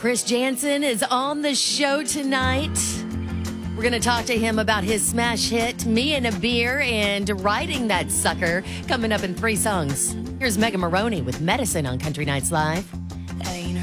Chris Jansen is on the show tonight. We're going to talk to him about his smash hit, Me and a Beer, and writing that sucker, coming up in 3 songs. Here's Megan Maroney with Medicine on Country Nights Live.